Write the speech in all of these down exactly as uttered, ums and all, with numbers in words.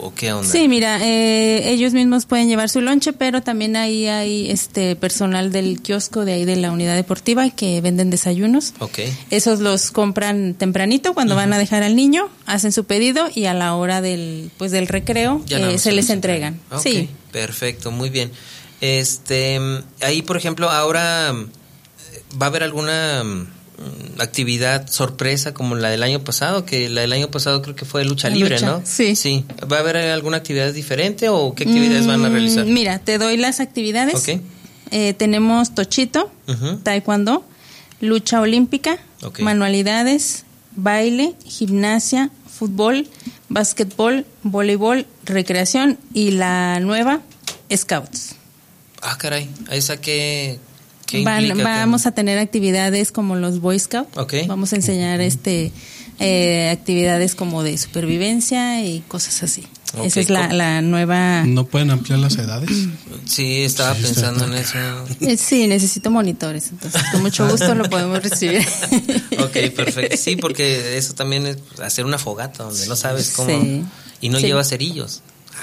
o qué onda? Sí, mira, eh, ellos mismos pueden llevar su lonche, pero también ahí hay este personal del kiosco de ahí de la unidad deportiva que venden desayunos. Okay. Esos los compran tempranito cuando uh-huh. van a dejar al niño, hacen su pedido y a la hora del pues del recreo eh, no se les entregan. Okay. Sí. Perfecto, muy bien. Este, ahí por ejemplo, ahora va a haber alguna actividad sorpresa como la del año pasado, que la del año pasado creo que fue lucha libre, lucha. ¿no? Sí. Sí. ¿Va a haber alguna actividad diferente o qué actividades mm, van a realizar? Mira, te doy las actividades. Okay. Eh, tenemos tochito, uh-huh. taekwondo, lucha olímpica, okay. manualidades, baile, gimnasia, fútbol, básquetbol, voleibol, recreación y la nueva, scouts. Ah, caray, ¿esa qué...? Van, vamos a tener actividades como los Boy Scouts. Okay. Vamos a enseñar este eh, actividades como de supervivencia y cosas así. Okay. Esa es la, la nueva. ¿No pueden ampliar las edades? Sí, estaba sí, pensando en eso. Eh, sí, necesito monitores, entonces con mucho gusto lo podemos recibir. Ok, perfecto. Sí, porque eso también es hacer una fogata donde no sabes cómo sí. y no sí. lleva cerillos.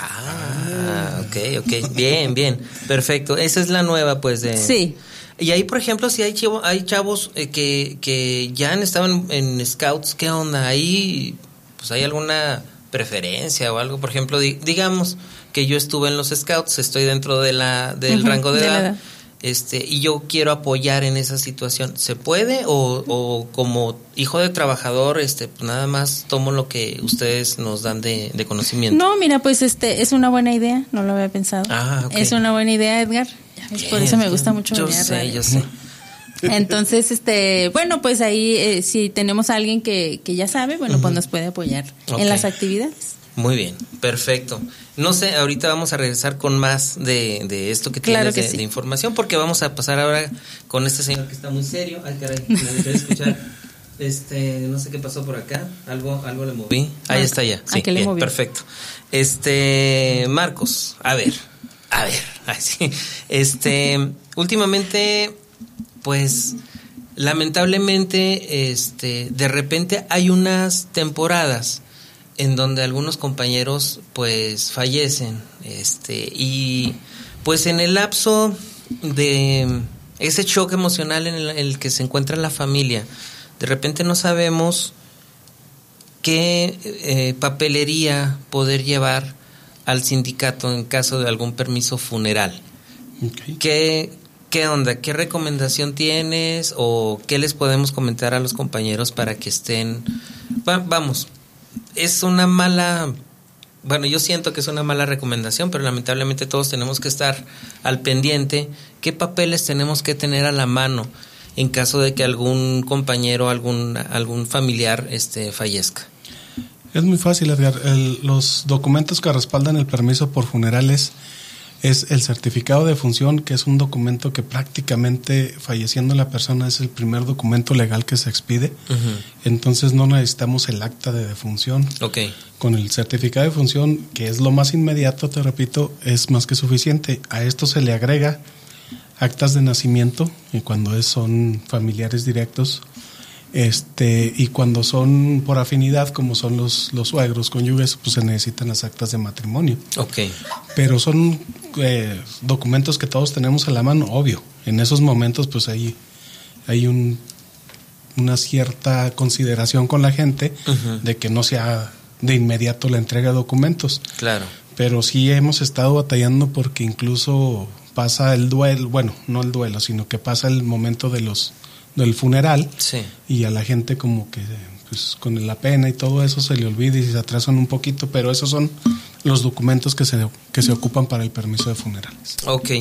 Ah, ok, ok. Bien, bien. Perfecto. Esa es la nueva, pues, de... Sí. Y ahí, por ejemplo, si hay chavos, hay chavos eh, que, que ya han estado en, en Scouts, ¿qué onda? Ahí, pues, ¿hay alguna preferencia o algo? Por ejemplo, di, digamos que yo estuve en los Scouts, estoy dentro de la del uh-huh, rango de, de edad, edad, este, y yo quiero apoyar en esa situación. ¿Se puede? O, o como hijo de trabajador, este, pues nada más tomo lo que ustedes nos dan de, de conocimiento. No, mira, pues este es una buena idea, no lo había pensado. Ah, okay. Es una buena idea, Edgar. Bien, por eso me gusta mucho yo venir sé, a yo sé. Entonces, este, bueno, pues ahí eh, si tenemos a alguien que, que ya sabe, bueno, uh-huh. pues nos puede apoyar okay. en las actividades. Muy bien, perfecto. No sé, ahorita vamos a regresar con más de, de esto que claro tienes que de, sí. de información, porque vamos a pasar ahora con este señor que está muy serio. Ay, caray, me dejé de escuchar. Este, no sé qué pasó por acá. Algo, algo le moví. Ahí está ya. Sí, bien, movió? Perfecto. Este, Marcos, a ver, a ver, ay, sí. Este, últimamente, pues, lamentablemente, este, de repente hay unas temporadas en donde algunos compañeros pues fallecen, este, y pues en el lapso de ese shock emocional en el, en el que se encuentra la familia, de repente no sabemos qué eh, papelería poder llevar al sindicato en caso de algún permiso funeral. Okay. ¿Qué, qué onda? ¿Qué recomendación tienes o qué les podemos comentar a los compañeros para que estén, va, vamos, es una mala, bueno, yo siento que es una mala recomendación, pero lamentablemente todos tenemos que estar al pendiente. ¿Qué papeles tenemos que tener a la mano en caso de que algún compañero, algún algún familiar este fallezca? Es muy fácil, Edgar. El, los documentos que respaldan el permiso por funerales es el certificado de función, que es un documento que prácticamente falleciendo la persona es el primer documento legal que se expide. Uh-huh. Entonces no necesitamos el acta de defunción. Okay. Con el certificado de función, que es lo más inmediato, te repito, es más que suficiente. A esto se le agrega actas de nacimiento, y cuando es, son familiares directos, este y cuando son por afinidad, como son los, los suegros, cónyuges, pues se necesitan las actas de matrimonio. Okay. Pero son eh, documentos que todos tenemos a la mano, obvio. En esos momentos pues hay, hay un, una cierta consideración con la gente uh-huh. de que no sea de inmediato la entrega de documentos. Claro. Pero sí hemos estado batallando porque incluso pasa el duelo, bueno, no el duelo, sino que pasa el momento de los del funeral, sí. y a la gente como que pues con la pena y todo eso se le olvida y se atrasan un poquito, pero esos son los documentos que se que se ocupan para el permiso de funerales. Ok.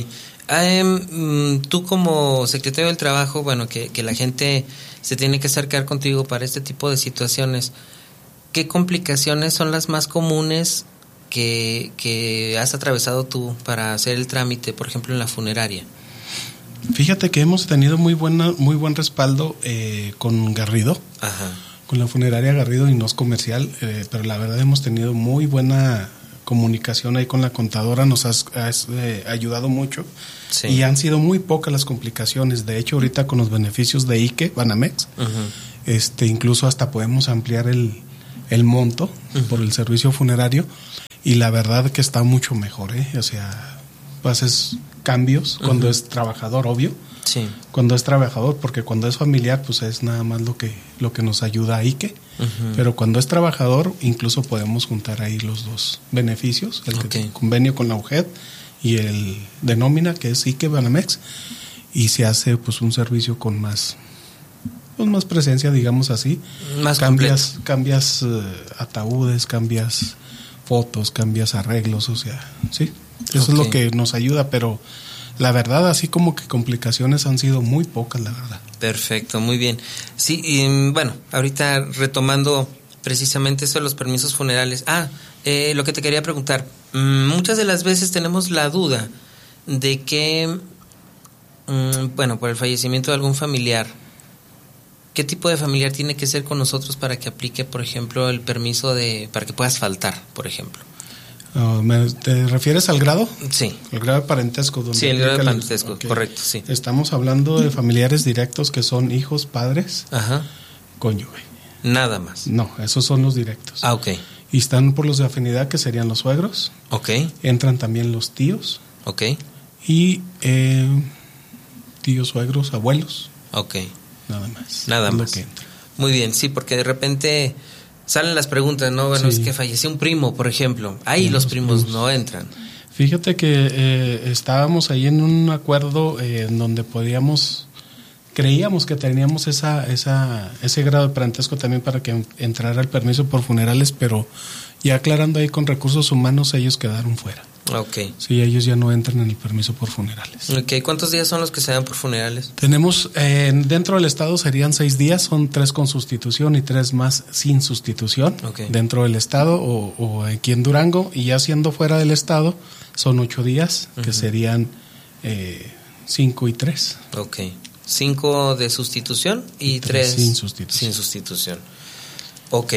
Um, tú como secretario del Trabajo, bueno, que, que la gente se tiene que acercar contigo para este tipo de situaciones, ¿qué complicaciones son las más comunes que, que has atravesado tú para hacer el trámite, por ejemplo, en la funeraria? Fíjate que hemos tenido muy buena, muy buen respaldo eh, con Garrido, Ajá. con la funeraria Garrido, y no es comercial, eh, pero la verdad hemos tenido muy buena comunicación ahí con la contadora, nos has, has eh, ayudado mucho, sí. Y han sido muy pocas las complicaciones. De hecho, ahorita con los beneficios de Ike, Banamex, uh-huh. este, incluso hasta podemos ampliar el, el monto uh-huh. por el servicio funerario. y la verdad que está mucho mejor, ¿eh? O sea, haces cambios cuando uh-huh. es trabajador, obvio. Sí. Cuando es trabajador, porque cuando es familiar, pues es nada más lo que lo que nos ayuda a Ike. Uh-huh. Pero cuando es trabajador, incluso podemos juntar ahí los dos beneficios, el okay. que, convenio con la U G E D y el de nómina, que es Ike Banamex, y se hace pues un servicio con más pues más presencia, digamos así. Más cambias completo. cambias uh, ataúdes, cambias fotos, cambias arreglos, o sea, sí. Eso okay. es lo que nos ayuda, pero la verdad, así como que complicaciones han sido muy pocas, la verdad. Perfecto, muy bien. Sí, y bueno, ahorita retomando precisamente eso de los permisos funerales. Ah, eh, lo que te quería preguntar. Mmm, muchas de las veces tenemos la duda de que, mmm, bueno, por el fallecimiento de algún familiar, ¿qué tipo de familiar tiene que ser con nosotros para que aplique, por ejemplo, el permiso de, para que puedas faltar, por ejemplo? Uh, ¿Te refieres al grado? Sí. El grado de parentesco. Donde sí, el grado de parentesco, el... okay. correcto, sí. Estamos hablando de familiares directos que son hijos, padres, ajá. cónyuge. Nada más. No, esos son los directos. Ah, ok. Y están por los de afinidad, que serían los suegros. Ok. Entran también los tíos. Ok. Y eh, tíos, suegros, abuelos. Ok. Nada más. Nada es más. Lo que entra. Muy bien, sí, porque de repente salen las preguntas, ¿no? Bueno, sí. es que falleció un primo, por ejemplo. Ahí sí, los, los primos, primos no entran. Fíjate que eh, estábamos ahí en un acuerdo eh, en donde podíamos, creíamos que teníamos esa, esa, ese grado de parentesco también para que entrara el permiso por funerales, pero ya aclarando ahí con recursos humanos, ellos quedaron fuera. Ok. Sí, ellos ya no entran en el permiso por funerales. Ok, ¿cuántos días son los que se dan por funerales? Tenemos, eh, dentro del estado serían seis días, son tres con sustitución y tres más sin sustitución. Okay. Dentro del estado o, o aquí en Durango, y ya siendo fuera del estado son ocho días, uh-huh. que serían eh, cinco y tres. Ok, cinco de sustitución y, y tres, tres sin sustitución. Sin sustitución. Ok,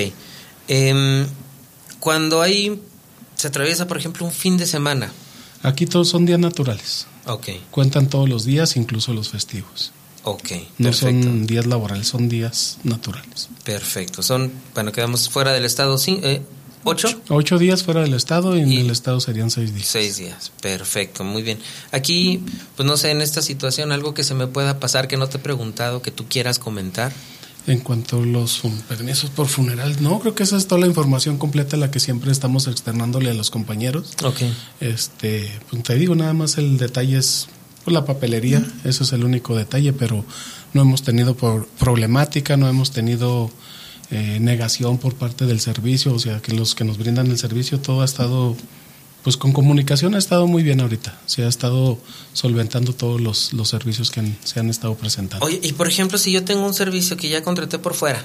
eh, cuando hay... se atraviesa, por ejemplo, un fin de semana. Aquí todos son días naturales. Ok. Cuentan todos los días, incluso los festivos. Ok, no perfecto. Son días laborales, son días naturales. Perfecto. Son, bueno, quedamos fuera del estado, eh, ¿ocho? ocho. Ocho días fuera del estado y en y el estado serían seis días. Seis días, perfecto, muy bien. Aquí, pues no sé, en esta situación, algo que se me pueda pasar que no te he preguntado, que tú quieras comentar. En cuanto a los permisos por funeral, no, creo que esa es toda la información completa la que siempre estamos externándole a los compañeros. Okay. Este, pues te digo, nada más el detalle es pues, la papelería, mm. eso es el único detalle, pero no hemos tenido por problemática, no hemos tenido eh, negación por parte del servicio, o sea, que los que nos brindan el servicio, todo ha estado... Pues con comunicación ha estado muy bien ahorita. Se ha estado solventando todos los, los servicios que han, se han estado presentando. Oye, y por ejemplo, si yo tengo un servicio que ya contraté por fuera,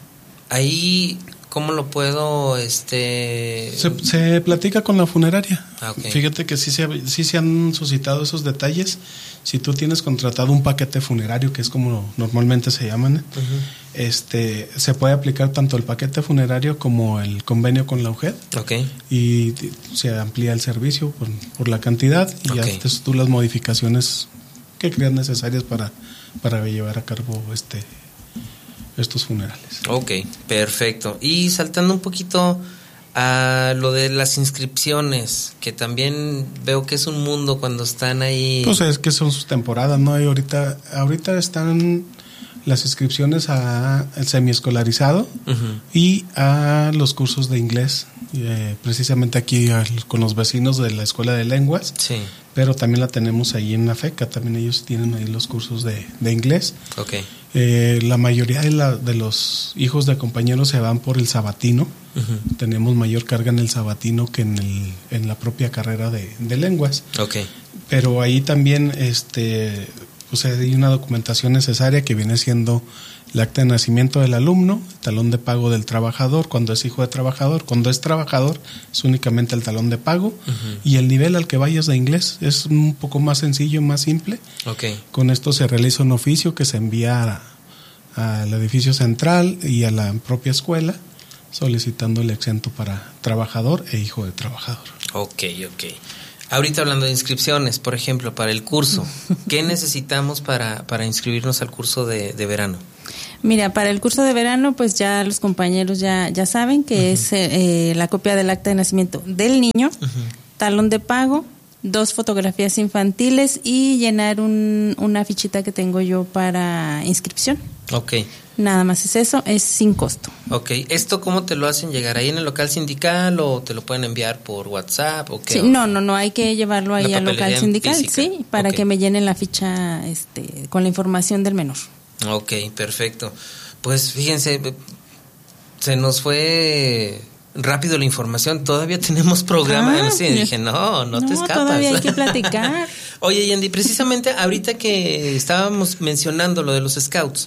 ahí, ¿cómo lo puedo, este...? Se, se platica con la funeraria. Ah, okay. Fíjate que sí se, sí se han suscitado esos detalles. Si tú tienes contratado un paquete funerario, que es como normalmente se llaman, uh-huh. este, se puede aplicar tanto el paquete funerario como el convenio con la U G E D. Okay. Y se amplía el servicio por, por la cantidad y okay. haces tú las modificaciones que creas necesarias para, para llevar a cabo este, estos funerales. Ok, perfecto. Y saltando un poquito a lo de las inscripciones, que también veo que es un mundo cuando están ahí. Pues es que son sus temporadas, ¿no? Y ahorita, ahorita están las inscripciones a el semiescolarizado uh-huh. y a los cursos de inglés, eh, precisamente aquí al, con los vecinos de la Escuela de Lenguas. Sí. Pero también la tenemos ahí en la FECA, también ellos tienen ahí los cursos de, de inglés. Okay. Eh, la mayoría de, la, de los hijos de compañeros se van por el sabatino. Uh-huh. Tenemos mayor carga en el sabatino que en, el, en la propia carrera de, de lenguas. Okay. Pero ahí también este, pues hay una documentación necesaria que viene siendo el acta de nacimiento del alumno, el talón de pago del trabajador, cuando es hijo de trabajador, cuando es trabajador es únicamente el talón de pago uh-huh. y el nivel al que vayas de inglés es un poco más sencillo, más simple. Okay. Con esto se realiza un oficio que se envía a, al edificio central y a la propia escuela solicitando el exento para trabajador e hijo de trabajador. Ok, ok. Ahorita hablando de inscripciones, por ejemplo, para el curso, ¿qué necesitamos para, para inscribirnos al curso de, de verano? Mira, para el curso de verano, pues ya los compañeros ya, ya saben que uh-huh. es eh, la copia del acta de nacimiento del niño, uh-huh. talón de pago, dos fotografías infantiles y llenar un, una fichita que tengo yo para inscripción. Ok. Nada más es eso, es sin costo. Ok, ¿esto cómo te lo hacen llegar? ¿Ahí en el local sindical o te lo pueden enviar por WhatsApp o qué? Sí, no, no, no, hay que llevarlo ahí al local sindical, física. Sí, para okay. que me llenen la ficha este, con la información del menor. Ok, perfecto. Pues fíjense, se nos fue rápido la información, todavía tenemos programa. Ah, sí, dije, no, no, no te escapas. Todavía hay que platicar. Oye, Yandy, precisamente ahorita que estábamos mencionando lo de los scouts,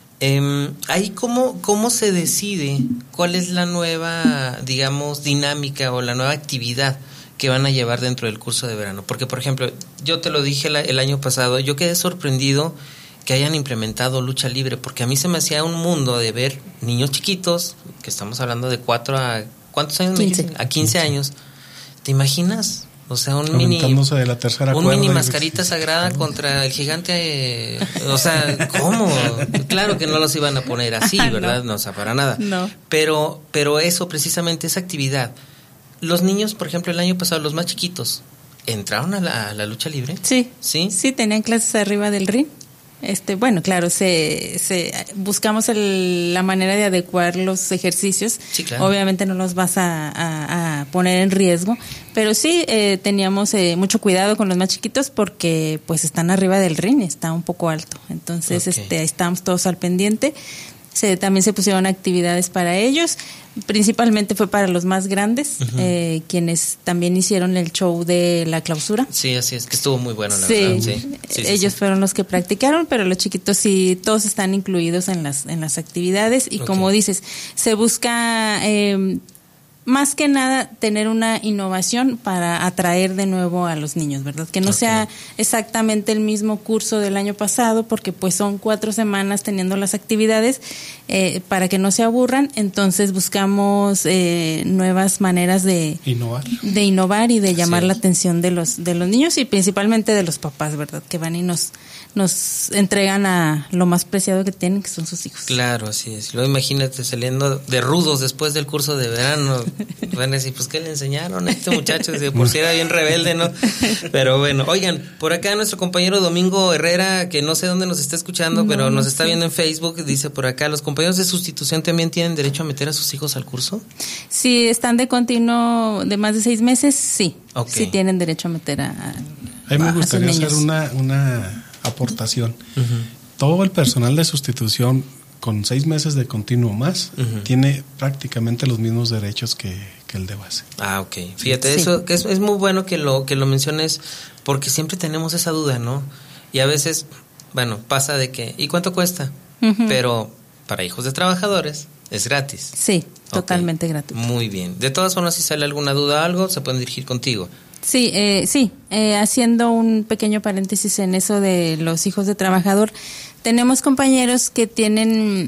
eh, ahí cómo, cómo se decide cuál es la nueva, digamos, dinámica o la nueva actividad que van a llevar dentro del curso de verano. Porque, por ejemplo, yo te lo dije la, el año pasado, yo quedé sorprendido que hayan implementado lucha libre, porque a mí se me hacía un mundo de ver niños chiquitos, que estamos hablando de cuatro a... ¿Cuántos años? quince. A quince años. ¿Te imaginas? O sea, un mini... de la tercera un mini mascarita sagrada contra el gigante... Eh, o sea, ¿cómo? Claro que no los iban a poner así, ¿verdad? No, no o sea, para nada. No. Pero, pero eso, precisamente, esa actividad. Los niños, por ejemplo, el año pasado, los más chiquitos, ¿entraron a la, a la lucha libre? Sí. ¿Sí? Sí, tenían clases arriba del ring. Este, bueno, claro, se, se buscamos el, la manera de adecuar los ejercicios. Sí, claro. Obviamente no los vas a, a, a poner en riesgo, pero sí eh, teníamos eh, mucho cuidado con los más chiquitos porque pues están arriba del ring, está un poco alto. Entonces, okay. este, estábamos todos al pendiente. Se, también se pusieron actividades para ellos, principalmente fue para los más grandes, uh-huh. eh, quienes también hicieron el show de la clausura. Sí, así es, que estuvo muy bueno, la sí, verdad. Sí, sí, sí ellos sí. fueron los que practicaron, pero los chiquitos sí, todos están incluidos en las en las actividades y okay. como dices, se busca... Eh, más que nada tener una innovación para atraer de nuevo a los niños, ¿verdad? Que no okay. sea exactamente el mismo curso del año pasado, porque pues son cuatro semanas teniendo las actividades eh, para que no se aburran. Entonces buscamos eh, nuevas maneras de innovar, de innovar y de llamar sí. la atención de los de los niños y principalmente de los papás, ¿verdad? Que van y nos nos entregan a lo más preciado que tienen, que son sus hijos. Claro, así es. Luego imagínate saliendo de rudos después del curso de verano. Van a decir, pues, ¿qué le enseñaron a este muchacho? Si por si era bien rebelde, ¿no? Pero bueno, oigan, por acá nuestro compañero Domingo Herrera, que no sé dónde nos está escuchando, no, pero nos no está sé. viendo en Facebook, dice por acá, ¿los compañeros de sustitución también tienen derecho a meter a sus hijos al curso? Si están de continuo de más de seis meses, sí. Okay. Sí tienen derecho a meter a, a, a mí me gustaría hacer una, una aportación. Uh-huh. Todo el personal de sustitución con seis meses de continuo más, uh-huh. tiene prácticamente los mismos derechos que, que el de base. Ah, ok. Fíjate, sí. eso que es, es muy bueno que lo que lo menciones, porque siempre tenemos esa duda, ¿no? Y a veces, bueno, pasa de que, ¿y cuánto cuesta? Uh-huh. Pero para hijos de trabajadores es gratis. Sí, totalmente okay. gratuito. Muy bien. De todas formas, si sale alguna duda o algo, se pueden dirigir contigo. Sí, eh, sí. Eh, haciendo un pequeño paréntesis en eso de los hijos de trabajador, tenemos compañeros que tienen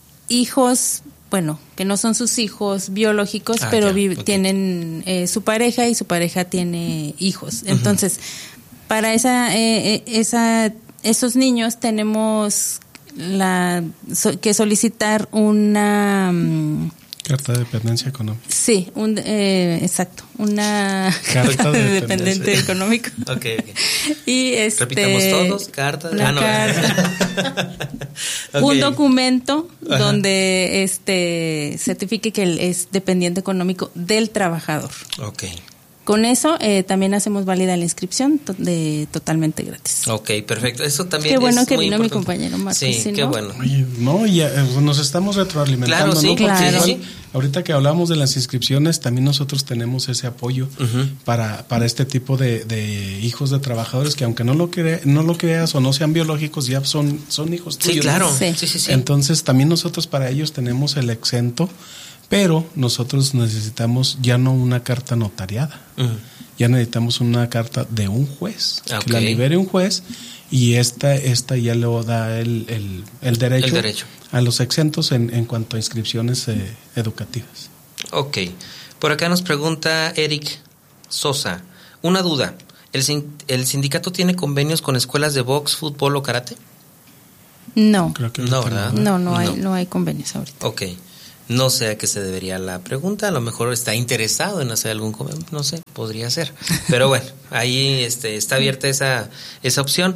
hijos, bueno, que no son sus hijos biológicos, ah, pero ya, vi- okay. tienen eh, su pareja y su pareja tiene hijos. Uh-huh. Entonces, para esa, eh, esa, esos niños tenemos la so, que solicitar una um, carta de dependencia económica. Sí, un, eh, exacto, una carta de, de dependiente económico. Okay, okay. Y este, repitamos todos, carta de ah, no. carta, okay. Un documento Ajá. donde este certifique que él es dependiente económico del trabajador. Okay. Con eso eh, también hacemos válida la inscripción to- de totalmente gratis. Ok, perfecto. Eso también qué bueno es que muy vino importante. Mi compañero Marcos. Sí, ¿sí, qué no? bueno. Oye, no, ya nos estamos retroalimentando, claro, sí, ¿no? Porque claro. igual, ahorita que hablamos de las inscripciones, también nosotros tenemos ese apoyo uh-huh. para, para este tipo de, de hijos de trabajadores que aunque no lo cre- no lo creas o no sean biológicos, ya son, son hijos tuyos. Sí, claro. Sí. Sí, sí, sí. Entonces también nosotros para ellos tenemos el exento, pero nosotros necesitamos ya no una carta notariada. Uh-huh. Ya necesitamos una carta de un juez, okay. que la libere un juez y esta esta ya le da el, el, el, derecho, el derecho a los exentos en, en cuanto a inscripciones eh, educativas. Ok. Por acá nos pregunta Eric Sosa, una duda, ¿el, ¿el sindicato tiene convenios con escuelas de box, fútbol o karate? No. Creo que No, ¿verdad? No, no, No. hay, no hay convenios ahorita. Ok. No sé a qué se debería la pregunta. A lo mejor está interesado en hacer algún convenio. No sé, podría ser. Pero bueno, ahí este, está abierta esa, esa opción.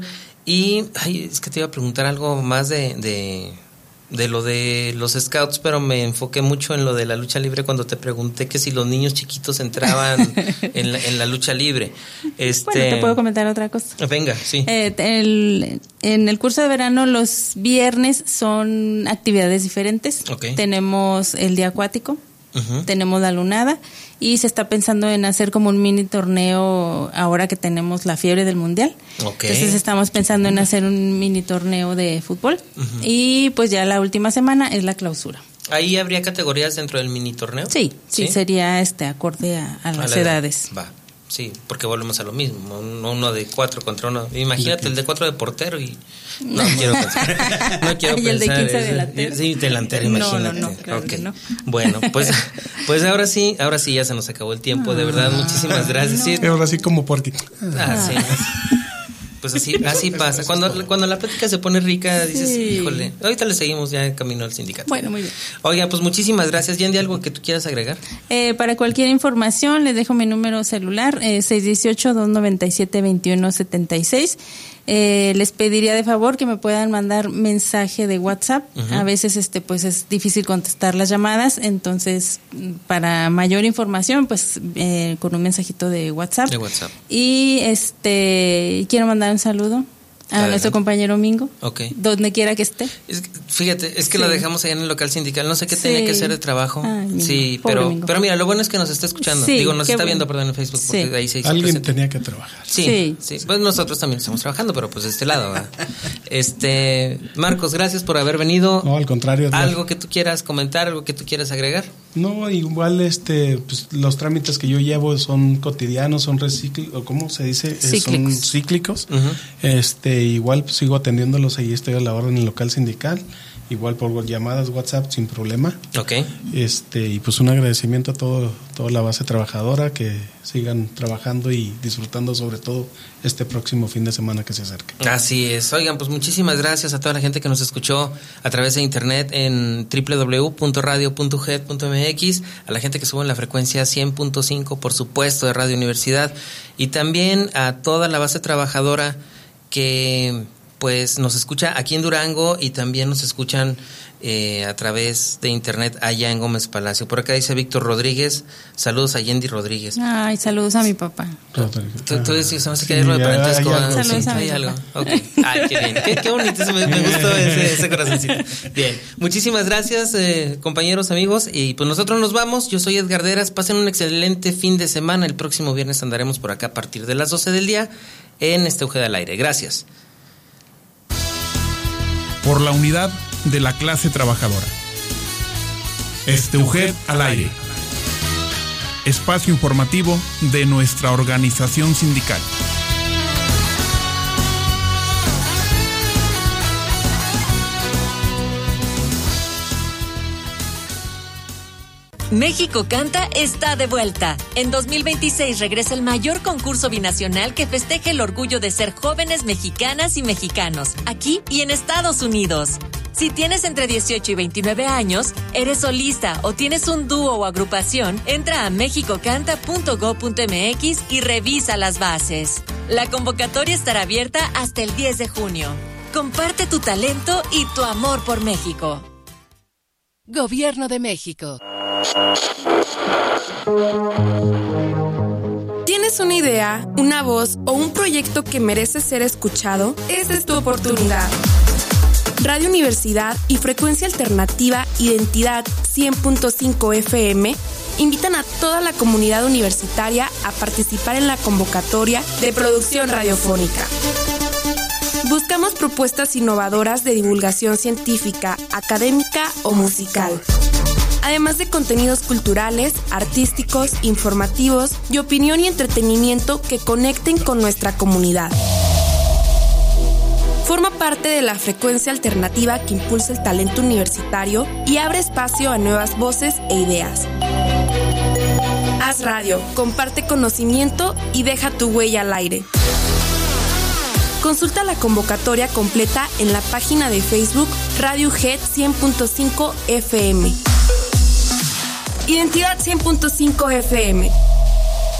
Y ay, es que te iba a preguntar algo más de, de, de lo de los scouts, pero me enfoqué mucho en lo de la lucha libre cuando te pregunté que si los niños chiquitos entraban en, la, en la lucha libre. Este, Bueno, te puedo comentar otra cosa. Venga, sí. Eh, el, en el curso de verano los viernes son actividades diferentes. Okay. Tenemos el día acuático, Uh-huh. tenemos la lunada y se está pensando en hacer como un mini torneo ahora que tenemos la fiebre del mundial. Okay. Entonces estamos pensando en hacer un mini torneo de fútbol. Uh-huh. Y pues ya la última semana es la clausura. ¿Ahí habría categorías dentro del mini torneo? Sí, sí, sí, sería este acorde a, a las a edades. Edad. Va. Sí, porque volvemos a lo mismo, uno de cuatro contra uno. Imagínate el de cuatro de portero y no quiero pensar. No quiero y pensar. el de quince delantero. Sí, delantero, imagínate. No, no, no, claro okay. que no. Bueno, pues pues ahora sí, ahora sí ya se nos acabó el tiempo, de verdad, muchísimas gracias. No. Sí, ahora sí como porque ah, sí. Pues así, así pasa. Cuando, cuando la plática se pone rica, dices, sí. híjole, ahorita le seguimos ya en camino al sindicato. Bueno, muy bien. Oiga, pues muchísimas gracias. ¿Yandy, algo que tú quieras agregar? Eh, para cualquier información, les dejo mi número celular, eh, seis uno ocho, dos nueve siete, dos uno siete seis. Eh, les pediría de favor que me puedan mandar mensaje de WhatsApp. Uh-huh. A veces este pues es difícil contestar las llamadas, entonces para mayor información pues eh, con un mensajito de WhatsApp. De WhatsApp. Y este quiero mandar un saludo a Adelante. Nuestro compañero Mingo, okay. donde quiera que esté. Es, fíjate, es que sí. Lo dejamos allá en el local sindical, no sé qué sí. tenía que hacer de trabajo. Ay, sí, Pobre pero Mingo. pero mira, lo bueno es que nos está escuchando. Sí, Digo, nos está bueno. viendo, perdón, en Facebook, porque sí. ahí se hizo Alguien presente. tenía que trabajar. Sí, sí, sí, pues nosotros también estamos trabajando, pero pues de este lado, ¿verdad? Este, Marcos, gracias por haber venido. No, al contrario. Algo que tú quieras comentar, algo que tú quieras agregar. No, igual este, pues, los trámites que yo llevo son cotidianos, son recíclicos, ¿cómo se dice? Cíclicos. Son cíclicos. Uh-huh. Este, igual pues, sigo atendiéndolos, ahí estoy a la hora en el local sindical, igual por llamadas, WhatsApp, sin problema. Okay. Este, y pues un agradecimiento a todo, toda la base trabajadora, que sigan trabajando y disfrutando sobre todo este próximo fin de semana que se acerca. Así es. Oigan, pues muchísimas gracias a toda la gente que nos escuchó a través de internet en doble u doble u doble u punto radio punto u g e d punto m x, a la gente que sube en la frecuencia cien punto cinco, por supuesto, de Radio Universidad, y también a toda la base trabajadora que pues nos escucha aquí en Durango y también nos escuchan eh, a través de internet allá en Gómez Palacio. Por acá dice Víctor Rodríguez, saludos a Yendi Rodríguez. Ay, saludos a mi papá. Tú, tú decís, no sé qué hay algo de parentesco. Saludos a mi hay papá. algo. Okay. Ay, qué bien, qué, qué bonito, me, me gustó ese, ese corazoncito. Bien, muchísimas gracias, eh, compañeros, amigos, y pues nosotros nos vamos. Yo soy Edgar Deras, pasen un excelente fin de semana. El próximo viernes andaremos por acá a partir de las doce del día en este U G E D al aire. Gracias. Por la unidad de la clase trabajadora. Este U G E D al aire. Espacio informativo de nuestra organización sindical. México Canta está de vuelta. En dos mil veintiséis regresa el mayor concurso binacional que festeja el orgullo de ser jóvenes mexicanas y mexicanos, aquí y en Estados Unidos. Si tienes entre dieciocho y veintinueve años, eres solista o tienes un dúo o agrupación, entra a mexico canta punto gob punto m x y revisa las bases. La convocatoria estará abierta hasta el diez de junio. Comparte tu talento y tu amor por México. Gobierno de México. ¿Tienes una idea, una voz o un proyecto que merece ser escuchado? Esta es tu oportunidad. Radio Universidad y Frecuencia Alternativa Identidad cien punto cinco F M invitan a toda la comunidad universitaria a participar en la convocatoria de producción radiofónica. Buscamos propuestas innovadoras de divulgación científica, académica o musical, además de contenidos culturales, artísticos, informativos, de opinión y entretenimiento que conecten con nuestra comunidad. Forma parte de la frecuencia alternativa que impulsa el talento universitario y abre espacio a nuevas voces e ideas. Haz radio, comparte conocimiento y deja tu huella al aire. Consulta la convocatoria completa en la página de Facebook Radio G E T cien punto cinco F M. Identidad cien punto cinco F M.